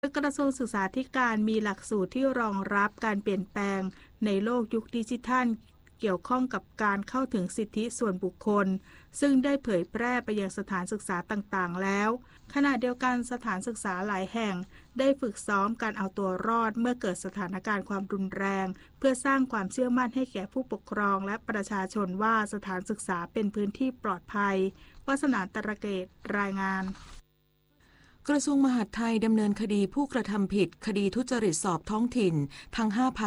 กระทรวงศึกษาธิการมีหลักสูตรที่รองรับการเปลี่ยนแปลงในโลกยุคดิจิทัลเกี่ยวข้องกับการเข้าถึงสิทธิส่วนบุคคลซึ่งได้เผยแพร่ไปยังสถานศึกษาต่างๆแล้วขณะเดียวกันสถานศึกษาหลายแห่งได้ฝึกซ้อมการเอาตัวรอดเมื่อเกิดสถานการณ์ความรุนแรงเพื่อสร้างความเชื่อมั่นให้แก่ผู้ปกครองและประชาชนว่าสถานศึกษาเป็นพื้นที่ปลอดภัย วาสนาตระเกตรายงานกระทรวงมหาดไทยดำเนินคดีผู้กระทำผิดคดีทุจริตสอบท้องถิ่นทั้ง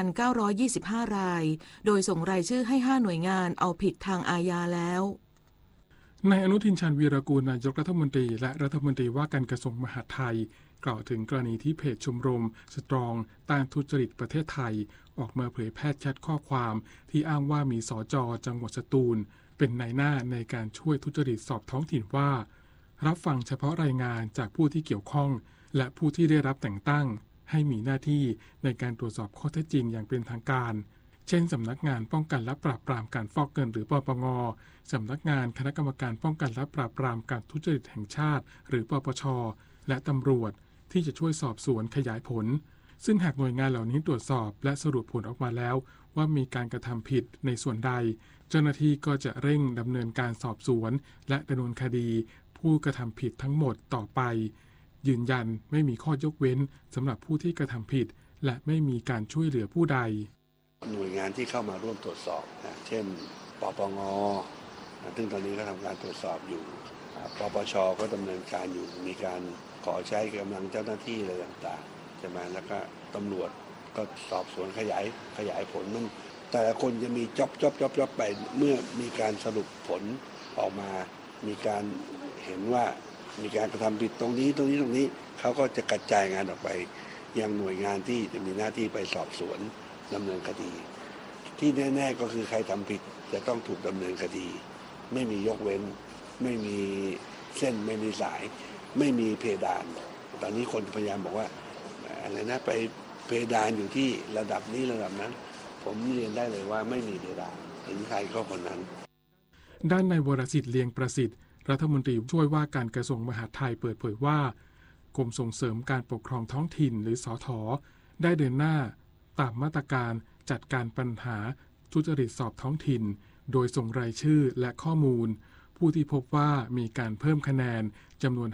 5,925 รายโดยส่งรายชื่อให้ 5 หน่วยงานเอาผิดทางอาญาแล้วนายอนุทินชาญวีรกูลนายกรัฐมนตรีและรัฐมนตรีว่าการกระทรวงมหาดไทยกล่าวถึงกรณีที่เพจชมรมสตรองต้านทุจริตประเทศไทยออกมาเผยแพร่แชทข้อความที่อ้างว่ามีสจ.จังหวัดสตูลเป็นนายหน้าในการช่วยทุจริตสอบท้องถิ่นว่ารับฟังเฉพาะรายงานจากผู้ที่เกี่ยวข้องและผู้ที่ได้รับแต่งตั้งให้มีหน้าที่ในการตรวจสอบข้อเท็จจริงอย่างเป็นทางการเช่นสำนักงานป้องกันและปราบปรามการฟอกเงินหรือปปง.สำนักงานคณะกรรมการป้องกันและปราบปรามการทุจริตแห่งชาติหรือปปช.และตำรวจที่จะช่วยสอบสวนขยายผลซึ่งหากหน่วยงานเหล่านี้ตรวจสอบและสรุปผลออกมาแล้วว่ามีการกระทำผิดในส่วนใดเจ้าหน้าที่ก็จะเร่งดำเนินการสอบสวนและดำเนินคดีผู้กระทำผิดทั้งหมดต่อไปยืนยันไม่มีข้อยกเว้นสำหรับผู้ที่กระทำผิดและไม่มีการช่วยเหลือผู้ใดหน่วยงานที่เข้ามาร่วมตรวจสอบเช่นปปงซึ่งตอนนี้ก็ทำการตรวจสอบอยู่ปปชก็ดำเนินการอยู่มีการขอใช้กำลังเจ้าหน้าที่อะไรต่างๆใช่ไหมแล้วก็ตำรวจก็สอบสวนขยายผลมันแต่ละคนจะมีจ็อบไปเมื่อมีการสรุปผลออกมามีการเห็นว่ามีการกระทำผิดตรงนี้เขาก็จะกระจายงานออกไปยังหน่วยงานที่จะมีหน้าที่ไปสอบสวนดำเนินคดีที่แน่ๆก็คือใครทำผิดจะต้องถูกดำเนินคดีไม่มียกเว้นไม่มีเส้นไม่มีสายไม่มีเพดานตอนนี้คนพยายามบอกว่าอะไรนะไปเพดานอยู่ที่ระดับนี้ระดับนั้นผมเรียนได้เลยว่าไม่มีเพดานเห็นใครก็คนนั้นด้านนายวรสิทธิ์เลียงประสิทธิ์รัฐมนตรีช่วยว่าการกระทรวงมหาดไทยเปิดเผยว่ากรมส่งเสริมการปกครองท้องถิ่นหรือสท.ได้เดินหน้าตามมาตรการจัดการปัญหาทุจริตสอบท้องถิ่นโดยส่งรายชื่อและข้อมูลผู้ที่พบว่ามีการเพิ่มคะแนนจำนวน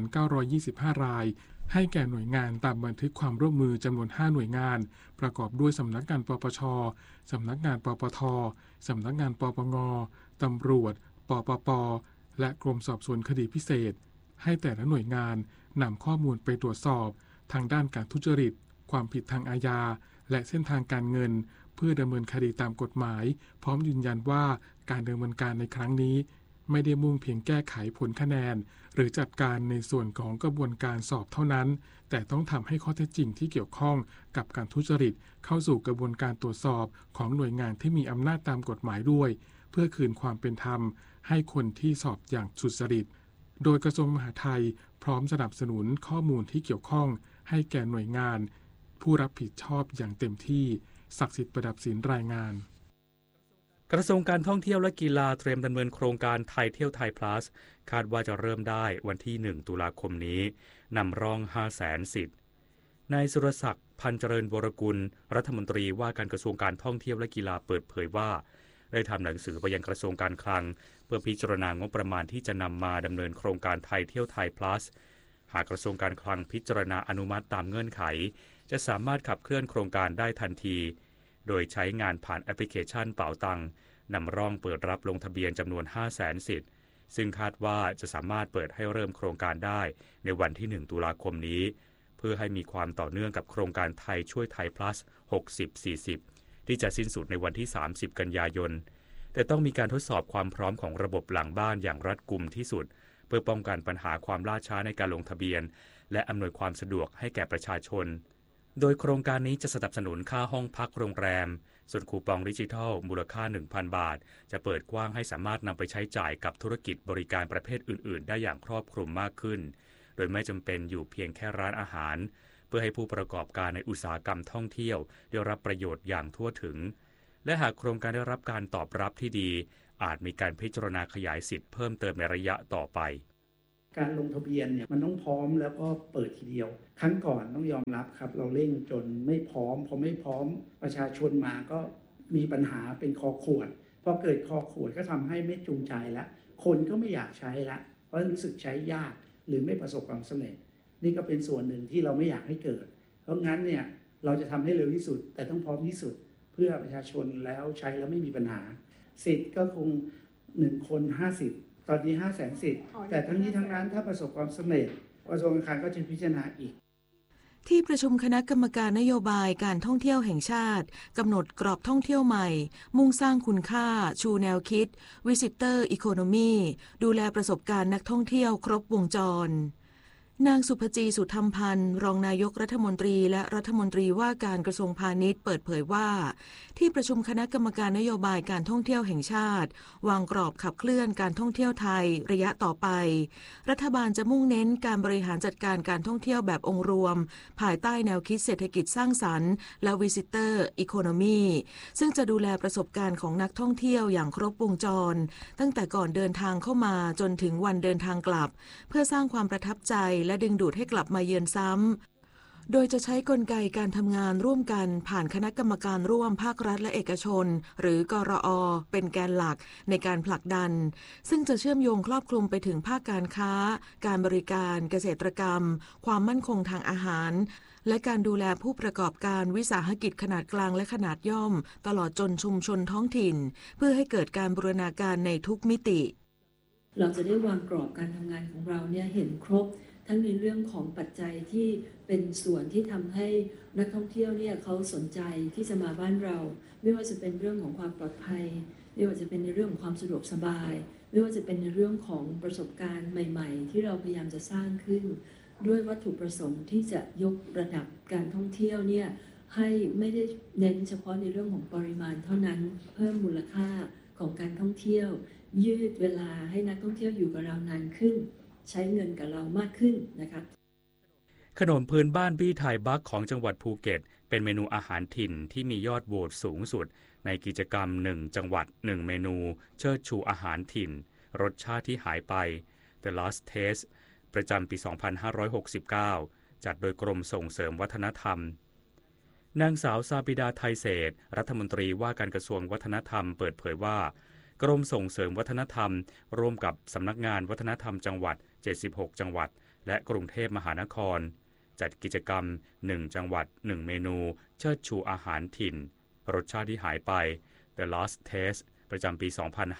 5,925 รายให้แก่หน่วยงานตามบันทึกความร่วมมือจำนวน 5 หน่วยงานประกอบด้วยสำนักงานปปช.สำนักงานปปท.สำนักงานปปง.ตำรวจปปป.และกรมสอบสวนคดีพิเศษให้แต่ละหน่วยงานนำข้อมูลไปตรวจสอบทางด้านการทุจริตความผิดทางอาญาและเส้นทางการเงินเพื่อดำเนินคดีตามกฎหมายพร้อมยืนยันว่าการดำเนินการในครั้งนี้ไม่ได้มุ่งเพียงแก้ไขผลคะแนนหรือจัดการในส่วนของกระบวนการสอบเท่านั้นแต่ต้องทำให้ข้อเท็จจริงที่เกี่ยวข้องกับการทุจริตเข้าสู่กระบวนการตรวจสอบของหน่วยงานที่มีอำนาจตามกฎหมายด้วยเพื่อคืนความเป็นธรรมให้คนที่สอบอย่างสุจริตโดยกระทรวงมหาดไทยพร้อมสนับสนุนข้อมูลที่เกี่ยวข้องให้แก่หน่วยงานผู้รับผิดชอบอย่างเต็มที่ศักดิ์สิทธิ์ประดับศิลป์รายงานกระทรวงการท่องเที่ยวและกีฬาเตรียมดำเนินโครงการไทยเที่ยวไทย plus คาดว่าจะเริ่มได้วันที่1ตุลาคมนี้นำร่อง 500,000 สิทธิ์นายสุรศักดิ์พันเจริญวรกุลรัฐมนตรีว่าการกระทรวงการท่องเที่ยวและกีฬาเปิดเผยว่าได้ทำหนังสือไปยังกระทรวงการคลังเพื่อพิจารณางบประมาณที่จะนำมาดำเนินโครงการไทยเที่ยวไทย plus หากกระทรวงการคลังพิจารณาอนุมัติตามเงื่อนไขจะสามารถขับเคลื่อนโครงการได้ทันทีโดยใช้งานผ่านแอปพลิเคชันเป๋าตังนำร่องเปิดรับลงทะเบียนจำนวน 500,000 สิทธิ์ซึ่งคาดว่าจะสามารถเปิดให้เริ่มโครงการได้ในวันที่1ตุลาคมนี้เพื่อให้มีความต่อเนื่องกับโครงการไทยช่วยไทย plus 60-40 ที่จะสิ้นสุดในวันที่30กันยายนแต่ต้องมีการทดสอบความพร้อมของระบบหลังบ้านอย่างรัดกุมที่สุดเพื่อป้องกันปัญหาความล่าช้าในการลงทะเบียนและอำนวยความสะดวกให้แก่ประชาชนโดยโครงการนี้จะสนับสนุนค่าห้องพักโรงแรมส่วนคูปองดิจิทัลมูลค่า 1,000 บาทจะเปิดกว้างให้สามารถนำไปใช้จ่ายกับธุรกิจบริการประเภทอื่นๆได้อย่างครอบคลุมมากขึ้นโดยไม่จำเป็นอยู่เพียงแค่ร้านอาหารเพื่อให้ผู้ประกอบการในอุตสาหกรรมท่องเที่ยวได้รับประโยชน์อย่างทั่วถึงและหากโครงการได้รับการตอบรับที่ดีอาจมีการพิจารณาขยายสิทธิ์เพิ่มเติมในระยะต่อไปการลงทะเบียนเนี่ยมันต้องพร้อมแล้วก็เปิดทีเดียวครั้งก่อนต้องยอมรับครับเราเร่งจนไม่พร้อมพอไม่พร้อมประชาชนมาก็มีปัญหาเป็นคอขวดพอเกิดคอขวดก็ทำให้ไม่จูงใจละคนก็ไม่อยากใช้ละเพราะรู้สึกใช้ยากหรือไม่ประสบความสำเร็จนี่ก็เป็นส่วนหนึ่งที่เราไม่อยากให้เกิดเพราะงั้นเนี่ยเราจะทำให้เร็วที่สุดแต่ต้องพร้อมที่สุดเพื่อประชาชนแล้วใช้แล้วไม่มีปัญหาสิทธิ์ก็คง1 คน50ตอนนี้500,000 สิทธิ์แต่ทั้งนี้ทั้งนั้นถ้าประสบความสำเร็จกระทรวงการคลังก็จะพิจารณาอีกที่ประชุมคณะกรรมการนโยบายการท่องเที่ยวแห่งชาติกำหนดกรอบท่องเที่ยวใหม่มุ่งสร้างคุณค่าชูแนวคิด Visitor Economy ดูแลประสบการณ์นักท่องเที่ยวครบวงจรนางสุภจี สุธรรมพันธ์รองนายกรัฐมนตรีและรัฐมนตรีว่าการกระทรวงพาณิชย์เปิดเผยว่าที่ประชุมคณะกรรมการนโยบายการท่องเที่ยวแห่งชาติวางกรอบขับเคลื่อนการท่องเที่ยวไทยระยะต่อไปรัฐบาลจะมุ่งเน้นการบริหารจัดการการท่องเที่ยวแบบองค์รวมภายใต้แนวคิดเศรษฐกิจสร้างสรรค์และ Visitor Economy ซึ่งจะดูแลประสบการณ์ของนักท่องเที่ยวอย่างครบวงจรตั้งแต่ก่อนเดินทางเข้ามาจนถึงวันเดินทางกลับเพื่อสร้างความประทับใจและดึงดูดให้กลับมาเยือนซ้ำโดยจะใช้กลไกการทำงานร่วมกันผ่านคณะกรรมการร่วมภาครัฐและเอกชนหรือกรอ.เป็นแกนหลักในการผลักดันซึ่งจะเชื่อมโยงครอบคลุมไปถึงภาคการค้าการบริการเกษตรกรรมความมั่นคงทางอาหารและการดูแลผู้ประกอบการวิสาหกิจขนาดกลางและขนาดย่อมตลอดจนชุมชนท้องถิ่นเพื่อให้เกิดการบูรณาการในทุกมิติเราจะได้วางกรอบการทำงานของเราเนี่ยเห็นครบทั้งในเรื่องของปัจจัยที่เป็นส่วนที่ทำให้นักท่องเที่ยวเนี่ยเขาสนใจที่จะมาบ้านเราไม่ว่าจะเป็นเรื่องของความปลอดภัยไม่ว่าจะเป็นในเรื่องของความสะดวกสบายไม่ว่าจะเป็นในเรื่องของประสบการณ์ใหม่ๆที่เราพยายามจะสร้างขึ้นด้วยวัตถุประสงค์ที่จะยกระดับการท่องเที่ยวเนี่ยให้ไม่ได้เน้นเฉพาะในเรื่องของปริมาณเท่านั้นเพิ่มมูลค่าของการท่องเที่ยวยืดเวลาให้นักท่องเที่ยวอยู่กับเรานานขึ้นใช้เงินกับเรามากขึ้นนะคะขนมพื้นบ้านบี้ไทยบักของจังหวัดภูเก็ตเป็นเมนูอาหารถิ่นที่มียอดโหวตสูงสุดในกิจกรรม1จังหวัด1เมนูเชิดชูอาหารถิ่นรสชาติที่หายไป The Lost Taste ประจำปี 2569 จัดโดยกรมส่งเสริมวัฒนธรรมนางสาวซาบิดาไทยเศรษฐ์รัฐมนตรีว่าการกระทรวงวัฒนธรรมเปิดเผยว่ากรมส่งเสริมวัฒนธรรมร่วมกับสำนักงานวัฒนธรรมจังหวัด76จังหวัดและกรุงเทพมหานครจัดกิจกรรม1จังหวัด1เมนูเชิดชูอาหารถิ่นรสชาติที่หายไป The Lost Taste ประจำปี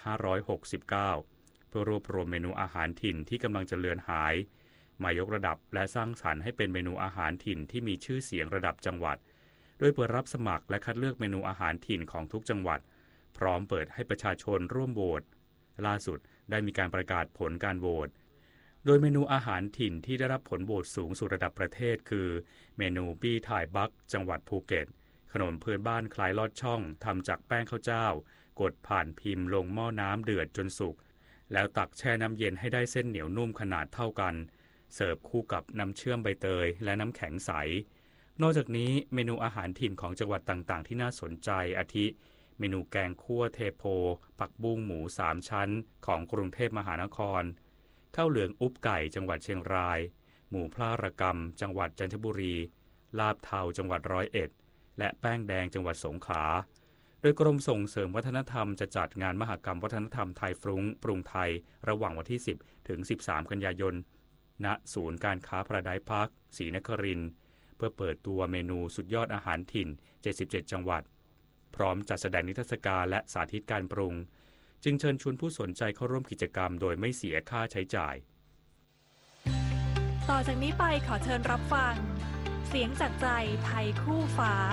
2569 เพื่อรวบรวมเมนูอาหารถิ่นที่กำลังจะเลือนหายมายกระดับและสร้างสรรค์ให้เป็นเมนูอาหารถิ่นที่มีชื่อเสียงระดับจังหวัดโดยเปิดรับสมัครและคัดเลือกเมนูอาหารถิ่นของทุกจังหวัดพร้อมเปิดให้ประชาชนร่วมโหวตล่าสุดได้มีการประกาศผลการโหวตโดยเมนูอาหารถิ่นที่ได้รับผลโหวตสูงสุดระดับประเทศคือเมนูบี้ถ่ายบักจังหวัดภูเก็ตขนมพื้นบ้านคล้ายลอดช่องทำจากแป้งข้าวเจ้ากดผ่านพิมพ์ลงหม้อน้ำเดือดจนสุกแล้วตักแช่น้ำเย็นให้ได้เส้นเหนียวนุ่มขนาดเท่ากันเสิร์ฟคู่กับน้ำเชื่อมใบเตยและน้ำแข็งใสนอกจากนี้เมนูอาหารถิ่นของจังหวัดต่างๆที่น่าสนใจอาทิเมนูแกงคั่วเทโพผักบุ้งหมู3ชั้นของกรุงเทพมหานครข้าวเหลืองอุ๊บไก่จังหวัดเชียงรายหมูพลาระกำจังหวัดจันทบุรีลาบเทาจังหวัด101และแป้งแดงจังหวัดสงขลาโดยกรมส่งเสริมวัฒนธรรมจะจัดงานมหกรรมวัฒนธรรมไทยฟรุ้งปรุงไทยระหว่างวันที่10ถึง13กันยายนณศูนย์การค้าพาราไดซ์พาร์คศรีนครินทร์เพื่อเปิดตัวเมนูสุดยอดอาหารถิ่น77จังหวัดพร้อมจัดแสดงนิทรรศการและสาธิตการปรุงจึงเชิญชวนผู้สนใจเข้าร่วมกิจกรรมโดยไม่เสียค่าใช้จ่ายต่อจากนี้ไปขอเชิญรับฟังเสียงจากใจไทยคู่ฟ้า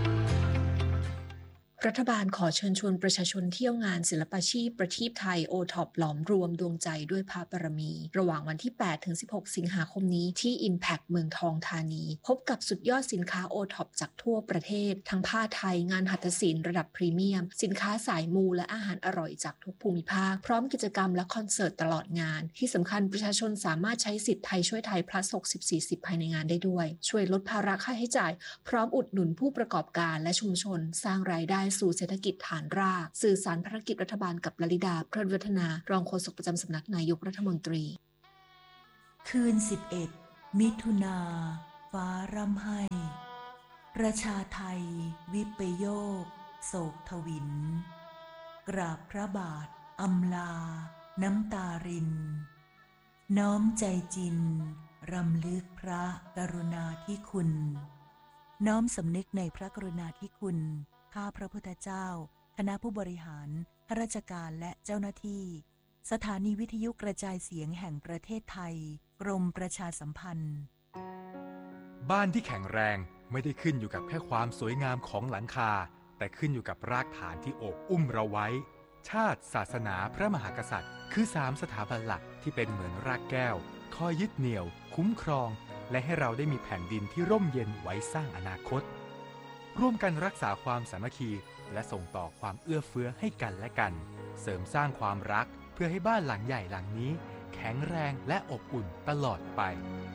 รัฐบาลขอเชิญชวนประชาชนเที่ยวงานศิลปาชีพประทีปไทย O-TOP หลอมรวมดวงใจด้วยพระบารมีระหว่างวันที่ 8-16 สิงหาคมนี้ที่ Impact เมืองทองธานีพบกับสุดยอดสินค้า O-TOP จากทั่วประเทศทั้งผ้าไทยงานหัตถศิลป์ระดับพรีเมียมสินค้าสายมูและอาหารอร่อยจากทุกภูมิภาคพร้อมกิจกรรมและคอนเสิร์ตตลอดงานที่สำคัญประชาชนสามารถใช้สิทธิ์ไทยช่วยไทย plus 60-40 ภายในงานได้ด้วยช่วยลดภาระค่าใช้จ่ายพร้อมอุดหนุนผู้ประกอบการและชุมชนสร้างรายได้สู่เศรษฐกิจฐานรากสื่อสารภารกิจรัฐบาลกับลลิดา เพลินวัฒนารองโฆษกประจำสำนักนายกรัฐมนตรีคืน11 มิถุนาฟ้าร่ำไห้ประชาไทยวิปโยคโศกทวินกราบพระบาทอำลาน้ำตารินน้อมใจจินรำลึกพระกรุณาธิคุณน้อมสำนึกในพระกรุณาธิคุณข้าพระพุทธเจ้าคณะผู้บริหารข้าราชการและเจ้าหน้าที่สถานีวิทยุกระจายเสียงแห่งประเทศไทยกรมประชาสัมพันธ์บ้านที่แข็งแรงไม่ได้ขึ้นอยู่กับแค่ความสวยงามของหลังคาแต่ขึ้นอยู่กับรากฐานที่โอบอุ้มเราไว้ชาติศาสนาพระมหากษัตริย์คือ3สถาบันหลักที่เป็นเหมือนรากแก้วคอยยึดเหนี่ยวคุ้มครองและให้เราได้มีแผ่นดินที่ร่มเย็นไว้สร้างอนาคตร่วมกันรักษาความสามัคคีและส่งต่อความเอื้อเฟื้อให้กันและกันเสริมสร้างความรักเพื่อให้บ้านหลังใหญ่หลังนี้แข็งแรงและอบอุ่นตลอดไป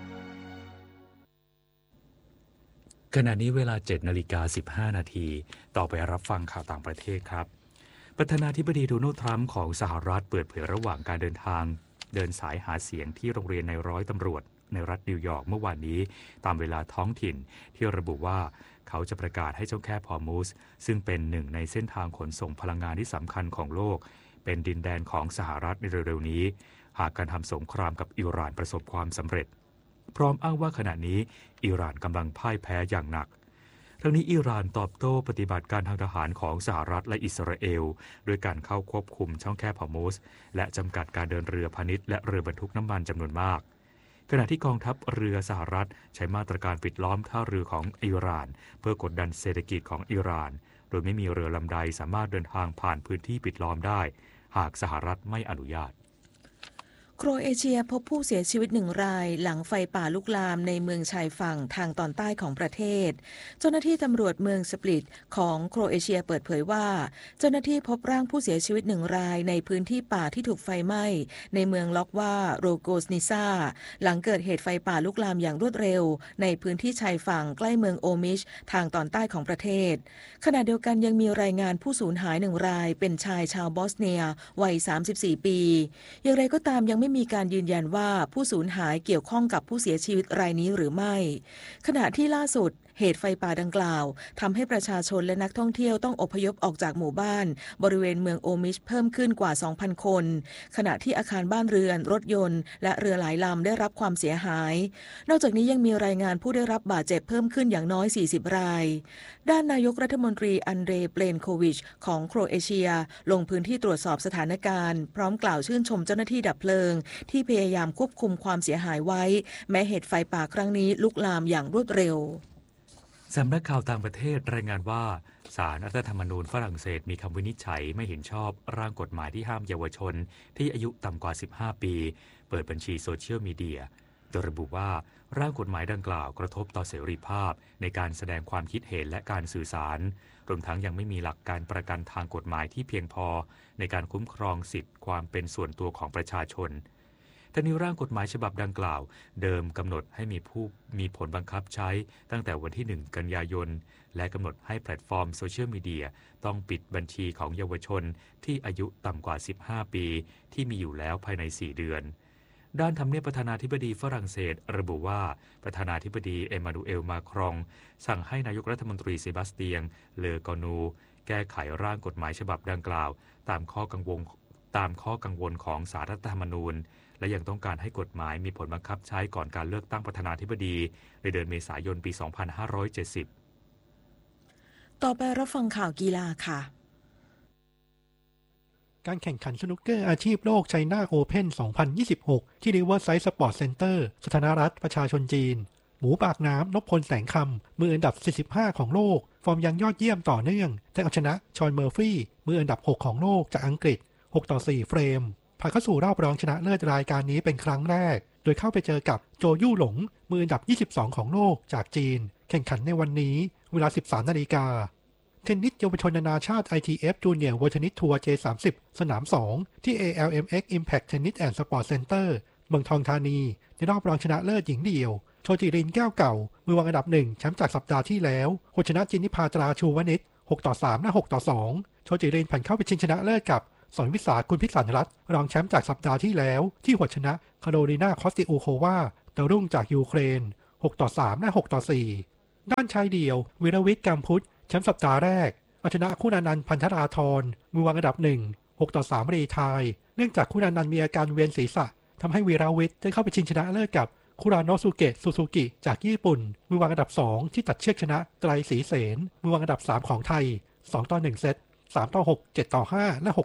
ขณะนี้เวลา 7:15 นาทีต่อไปรับฟังข่าวต่างประเทศครับประธานาธิบดีโดนัลด์ทรัมป์ของสหรัฐเปิดเผยระหว่างการเดินสายหาเสียงที่โรงเรียนในร้อยตำรวจในรัฐนิวยอร์กเมื่อวานนี้ตามเวลาท้องถิ่นที่ระบุว่าเขาจะประกาศให้เจ้าแคบฮอร์มุซซึ่งเป็นหนึ่งในเส้นทางขนส่งพลังงานที่สำคัญของโลกเป็นดินแดนของสหรัฐในเร็วๆนี้หากการทำสงครามกับอิหร่านประสบความสำเร็จพร้อมอ้างว่าขณะนี้อิหร่านกำลังพ่ายแพ้อย่างหนักทั้งนี้อิหร่านตอบโต้ปฏิบัติการทางทหารของสหรัฐและอิสราเอลด้วยการเข้าควบคุมช่องแคบฮอร์มุซและจำกัดการเดินเรือพาณิชย์และเรือบรรทุกน้ำมันจำนวนมากขณะที่กองทัพเรือสหรัฐใช้มาตรการปิดล้อมท่าเรือของอิหร่านเพื่อกดดันเศรษฐกิจของอิหร่านโดยไม่มีเรือลำใดสามารถเดินทางผ่านพื้นที่ปิดล้อมได้หากสหรัฐไม่อนุญาตโครเอเชียพบผู้เสียชีวิต1 รายหลังไฟป่าลุกลามในเมืองชายฝั่งทางตอนใต้ของประเทศเจ้าหน้าที่ตำรวจเมืองสปลิตของโครเอเชียเปิดเผยว่าเจ้าหน้าที่พบร่างผู้เสียชีวิต1 รายในพื้นที่ป่าที่ถูกไฟไหม้ในเมืองล็อกว่าโรโกสนิซาหลังเกิดเหตุไฟป่าลุกลามอย่างรวดเร็วในพื้นที่ชายฝั่งใกล้เมืองโอมิชทางตอนใต้ของประเทศขณะเดียวกันยังมีรายงานผู้สูญหาย1 รายเป็นชายชาวบอสเนียวัย34 ปีอย่างไรก็ตามยังไม่มีการยืนยันว่าผู้สูญหายเกี่ยวข้องกับผู้เสียชีวิตรายนี้หรือไม่ขณะที่ล่าสุดเหตุไฟป่าดังกล่าวทำให้ประชาชนและนักท่องเที่ยวต้องอพยพออกจากหมู่บ้านบริเวณเมืองโอมิชเพิ่มขึ้นกว่า 2,000 คนขณะที่อาคารบ้านเรือนรถยนต์และเรือหลายลำได้รับความเสียหายนอกจากนี้ยังมีรายงานผู้ได้รับบาดเจ็บเพิ่มขึ้นอย่างน้อย40 รายด้านนายกรัฐมนตรีอันเดรเปลนโควิชของโครเอเชียลงพื้นที่ตรวจสอบสถานการณ์พร้อมกล่าวชื่นชมเจ้าหน้าที่ดับเพลิงที่พยายามควบคุมความเสียหายไว้แม้เหตุไฟป่าครั้งนี้ลุกลามอย่างรวดเร็วสำนักข่าวต่างประเทศรายงานว่าศาลรัฐธรรมนูญฝรั่งเศสมีคำวินิจฉัยไม่เห็นชอบร่างกฎหมายที่ห้ามเยาวชนที่อายุต่ำกว่า 15 ปีเปิดบัญชีโซเชียลมีเดียโดยระบุว่าร่างกฎหมายดังกล่าวกระทบต่อเสรีภาพในการแสดงความคิดเห็นและการสื่อสารรวมทั้งยังไม่มีหลักการประกันทางกฎหมายที่เพียงพอในการคุ้มครองสิทธิความเป็นส่วนตัวของประชาชนแต่ในร่างกฎหมายฉบับดังกล่าวเดิมกำหนดให้มีผลบังคับใช้ตั้งแต่วันที่1 กันยายนและกำหนดให้แพลตฟอร์มโซเชียลมีเดียต้องปิดบัญชีของเยาวชนที่อายุต่ำกว่า15 ปีที่มีอยู่แล้วภายใน4 เดือนด้านทำเนียบประธานาธิบดีฝรั่งเศสระบุว่าประธานาธิบดีเอมานูเอลมาครองสั่งให้นายกรัฐมนตรีเซบาสเตียงเลอกอนูแก้ไขร่างกฎหมายฉบับดังกล่าวตามข้อกังวลของศาลรัฐธรรมนูญและยังต้องการให้กฎหมายมีผลบังคับใช้ก่อนการเลือกตั้งประธานาธิบดีในเดือนเมษายนปี 2570 ต่อไปรับฟังข่าวกีฬาค่ะการแข่งขันสนุกเกอร์อาชีพโลกไชน่าโอเพ่น 2026 ที่ Riverside Sports Center สาธารณรัฐประชาชนจีนหมูปากน้ำนพพลแสงคำมืออันดับ45ของโลกฟอร์มยังยอดเยี่ยมต่อเนื่องได้เอาชนะชอนเมอร์ฟี่มืออันดับ6ของโลกจากอังกฤษ6-4 เฟรมผ่านเข้าสู่รอบรองชนะเลิศรายการนี้เป็นครั้งแรกโดยเข้าไปเจอกับโจยู่หลงมืออันดับ22ของโลกจากจีนแข่งขันในวันนี้เวลา 13 นาฬิกาเทนนิสเยาวชนนานาชาติ ITF Junior World Tennis Tour J30 สนาม 2 ที่ ALMX Impact Tennis and Sport Center เมืองทองธานีในรอบรองชนะเลิศหญิงเดี่ยวโชจิรินแก้วเก่ามือวางอันดับ1แชมป์จากสัปดาห์ที่แล้วชนะจินนิพาตราชูวนิช6-3 และ 6-2 โชจิรินผ่านเข้าไปชิงชนะเลิศกับสอนวิสาคุณพิสันรัตน์รองแชมป์จากสัปดาห์ที่แล้วที่หัวชนะคาโรลีนาคอสติอูโควาดาวรุ่งจากยูเครน6-3 และ 6-4 ด้านชายเดี่ยววีรวิทย์กัมพุทธแชมป์สัปดาห์แรกเอาชนะคุณานันท์พันธราธรมือวางอันดับ1 6-3 รีไทยเนื่องจากคุณานันท์มีอาการเวียนศีรษะทำให้วีรวิทย์ได้เข้าไปชิงชนะเลิศกับคุราโนสุเกะซูซูกิจากญี่ปุ่นมือวางอันดับ2ที่ตัดเชือกชนะไตรศรีเสนมือวางอันดับ3ของไทย2-1 เซต3-6 7-5 และ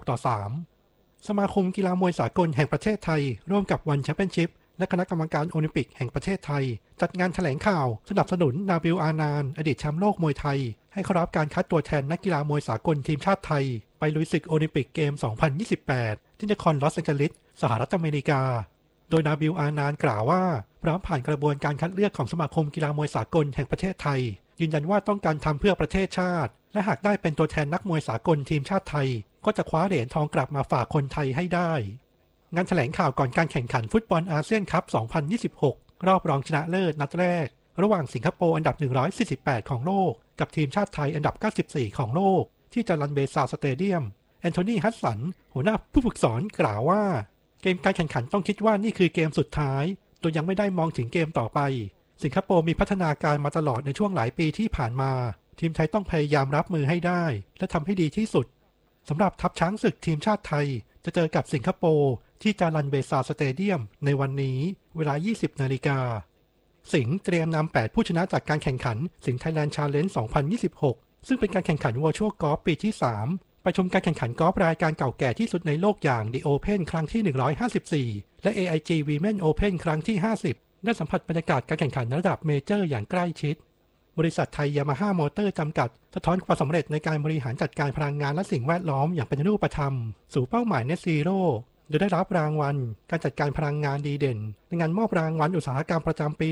6-3 สมาคมกีฬามวยสากลแห่งประเทศไทยร่วมกับวันแชมเปี้ยนชิพและคณะกรรมการโอลิมปิกแห่งประเทศไทยจัดงานแถลงข่าวสนับสนุนนาบิล อานานอดีตแชมป์โลกมวยไทยให้เข้ารับการคัดตัวแทนนักกีฬามวยสากลทีมชาติไทยไปลุยศึกโอลิมปิกเกม 2028 ที่นครลอสแองเจลิสสหรัฐอเมริกาโดยนาบิล อานานกล่าวว่าพร้อมผ่านกระบวนการคัดเลือกของสมาคมกีฬามวยสากลแห่งประเทศไทยยืนยันว่าต้องการทำเพื่อประเทศชาติและหากได้เป็นตัวแทนนักมวยสากลทีมชาติไทยก็จะคว้าเหรียญทองกลับมาฝากคนไทยให้ได้งานแถลงข่าวก่อนการแข่งขันฟุตบอลอาเซียนคัพ 2026 รอบรองชนะเลิศนัดแรกระหว่างสิงคโปร์อันดับ 148 ของโลกกับทีมชาติไทยอันดับ 94 ของโลกที่จารันเบซาสเตเดียมแอนโทนี ฮัดสันหัวหน้าผู้ฝึกสอนกล่าวว่าเกมการแข่งขันต้องคิดว่านี่คือเกมสุดท้ายโดยยังไม่ได้มองถึงเกมต่อไปสิงคโปร์มีพัฒนาการมาตลอดในช่วงหลายปีที่ผ่านมาทีมไทยต้องพยายามรับมือให้ได้และทำให้ดีที่สุดสำหรับทัพช้างศึกทีมชาติไทยจะเจอกับสิงคโปร์ที่จารันเบซาสเตเดียมในวันนี้เวลา 20 นาฬิกาสิงห์เตรียมนำ8ผู้ชนะจากการแข่งขันสิงห์ไทยแลนด์ชาเลนจ์ 2026 ซึ่งเป็นการแข่งขัน Virtual Golf ปีที่ 3 ไปชมการแข่งขันกอล์ฟรายการเก่าแก่ที่สุดในโลกอย่าง The Open ครั้งที่ 154 และ AIG Women Open ครั้งที่ 50 ได้สัมผัสบรรยากาศการแข่งขันระดับเมเจอร์อย่างใกล้ชิดบริษัทไทยยามาฮ่ามอเตอร์จำกัดสะท้อนความสำเร็จในการบริหารจัดการพลังงานและสิ่งแวดล้อมอย่างเป็นรูปธรรมสู่เป้าหมาย Net Zero โดยได้รับรางวัลการจัดการพลังงานดีเด่นในงานมอบรางวัลอุตสาหกรรมประจำปี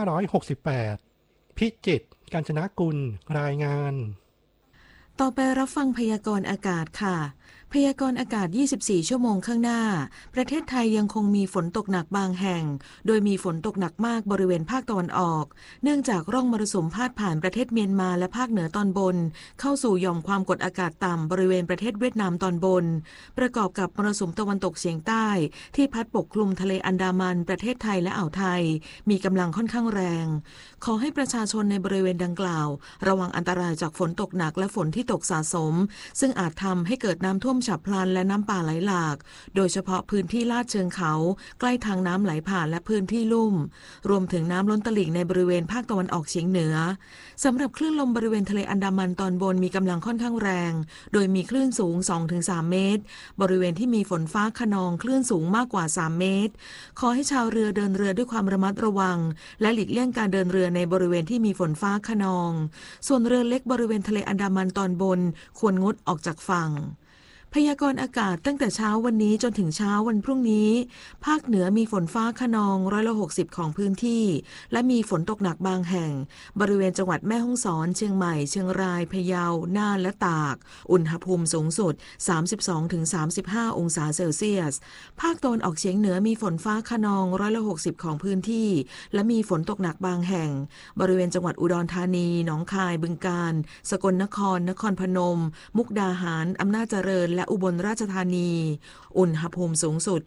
2568 พิจิตร กาญจนกุลรายงานต่อไปรับฟังพยากรณ์อากาศค่ะพยากรณ์อากาศ 24 ชั่วโมงข้างหน้าประเทศไทยยังคงมีฝนตกหนักบางแห่งโดยมีฝนตกหนักมากบริเวณภาคตะวันออกเนื่องจากร่องมรสุมพาดผ่านประเทศเมียนมาและภาคเหนือตอนบนเข้าสู่หย่อมความกดอากาศต่ำบริเวณประเทศเวียดนามตอนบนประกอบกับมรสุมตะวันตกเฉียงใต้ที่พัดปกคลุมทะเลอันดามันประเทศไทยและอ่าวไทยมีกำลังค่อนข้างแรงขอให้ประชาชนในบริเวณดังกล่าวระวังอันตรายจากฝนตกหนักและฝนที่ตกสะสมซึ่งอาจทำให้เกิดน้ำท่วมฉับพลันและน้ำป่าไหลหลากโดยเฉพาะพื้นที่ลาดเชิงเขาใกล้ทางน้ำไหลผ่านและพื้นที่ลุ่มรวมถึงน้ำล้นตลิ่งในบริเวณภาคตะวันออกเฉียงเหนือสำหรับคลื่นลมบริเวณทะเลอันดามันตอนบนมีกำลังค่อนข้างแรงโดยมีคลื่นสูง 2-3 เมตรบริเวณที่มีฝนฟ้าคะนองคลื่นสูงมากกว่า3เมตรขอให้ชาวเรือเดินเรือด้วยความระมัดระวังและหลีกเลี่ยงการเดินเรือในบริเวณที่มีฝนฟ้าคะนองส่วนเรือเล็กบริเวณทะเลอันดามันตอนบนควรงดออกจากฝั่งพยากรณ์อากาศตั้งแต่เช้าวันนี้จนถึงเช้าวันพรุ่งนี้ภาคเหนือมีฝนฟ้าคะนอง160ของพื้นที่และมีฝนตกหนักบางแห่งบริเวณจังหวัดแม่ฮ่องสอนเชียงใหม่เชียงรายพะเยาน่านและตากอุณหภูมิสูงสุด 32-35 องศาเซลเซียสภาคตะวันออกเฉียงเหนือมีฝนฟ้าคะนอง160ของพื้นที่และมีฝนตกหนักบางแห่งบริเวณจังหวัดอุดรธานีหนองคายบึงกาฬสกลนครนครพนมมุกดาหารอำนาจเจริญและอุบลราชธานีอุณหภูมิสูงสุด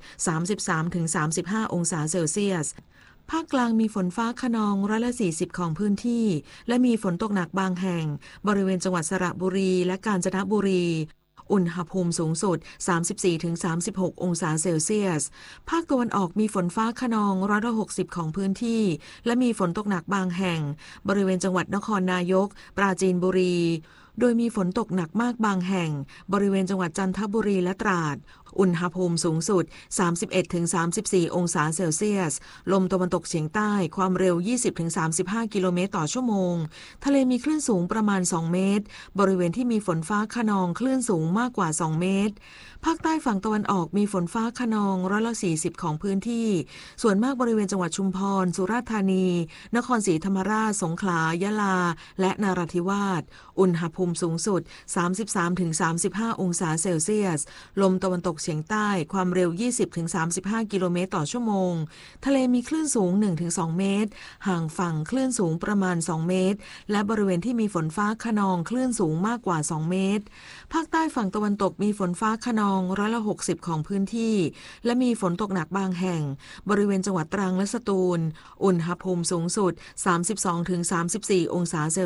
33-35 องศาเซลเซียสภาคกลางมีฝนฟ้าคะนอง140ของพื้นที่และมีฝนตกหนักบางแห่งบริเวณจังหวัดสระบุรีและกาญจนบุรีอุณหภูมิสูงสุด 34-36 องศาเซลเซียสภาคตะวันออกมีฝนฟ้าคะนอง160ของพื้นที่และมีฝนตกหนักบางแห่งบริเวณจังหวัดนครนายกปราจีนบุรีโดยมีฝนตกหนักมากบางแห่งบริเวณจังหวัดจันทบุรีและตราดอุณหภูมิสูงสุด 31-34 องศาเซลเซียสลมตะวันตกเฉียงใต้ความเร็ว 20-35 กิโลเมตรต่อชั่วโมงทะเลมีคลื่นสูงประมาณ2เมตรบริเวณที่มีฝนฟ้าคะนองคลื่นสูงมากกว่า2เมตรภาคใต้ฝั่งตะวันออกมีฝนฟ้าคะนอง140ของพื้นที่ส่วนมากบริเวณจังหวัดชุมพรสุราษฎร์ธานีนครศรีธรรมราชสงขลายะลาและนราธิวาสอุณหภูมิสูงสุด 33-35 องศาเซลเซียสลมตะวันตกเฉียงใต้ความเร็ว 20-35 กิโลเมตรต่อชั่วโมงทะเลมีคลื่นสูง 1-2 เมตรห่างฝั่งคลื่นสูงประมาณ 2 เมตรและบริเวณที่มีฝนฟ้าคะนองคลื่นสูงมากกว่า 2 เมตรภาคใต้ฝั่งตะวันตกมีฝนฟ้าคะนอง60%ของพื้นที่และมีฝนตกหนักบางแห่งบริเวณจังหวัดตรังและสตูลอุณหภูมิสูงสุด 32-34 องศาเซล